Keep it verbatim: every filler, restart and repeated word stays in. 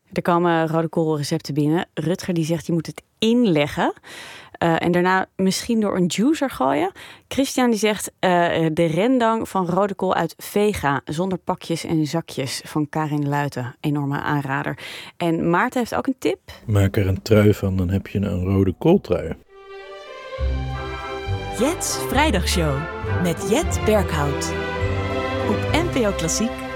Er komen rode kool recepten binnen. Rutger die zegt je moet het inleggen. Uh, en daarna misschien door een juicer gooien. Christian die zegt uh, de rendang van rode kool uit Vega. Zonder pakjes en zakjes van Karin Luiten. Enorme aanrader. En Maarten heeft ook een tip. Maak er een trui van, dan heb je een rode kooltrui. Jet's Vrijdagshow met Jet Berghout. Op N P O Klassiek.